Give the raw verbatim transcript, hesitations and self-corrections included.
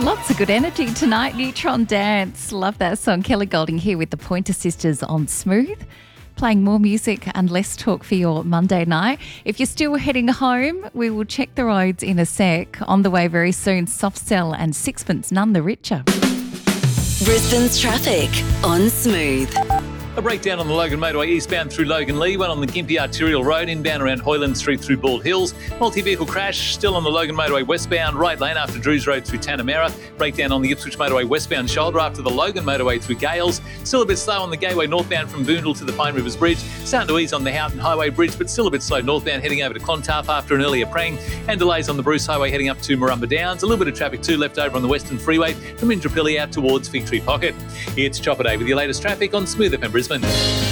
Lots of good energy tonight. Neutron Dance. Love that song. Kelly Golding here with the Pointer Sisters on Smooth. Playing more music and less talk for your Monday night. If you're still heading home, we will check the roads in a sec. On the way very soon, Soft Cell and Sixpence, None the Richer. Brisbane's traffic on Smooth. A breakdown on the Logan Motorway eastbound through Logan Lee, one on the Gympie Arterial Road inbound around Hoyland Street through Bald Hills. Multi-vehicle crash still on the Logan Motorway westbound right lane after Drews Road through Tanamera. Breakdown on the Ipswich Motorway westbound shoulder after the Logan Motorway through Gales. Still a bit slow on the Gateway northbound from Boondall to the Pine Rivers Bridge. Starting to ease on the Houghton Highway Bridge, but still a bit slow northbound heading over to Clontarf after an earlier prang. And delays on the Bruce Highway heading up to Murrumba Downs. A little bit of traffic too left over on the Western Freeway from Indooroopilly out towards Fig Tree Pocket. It's Chopper Day with your latest traffic on Smooth F M Brisbane.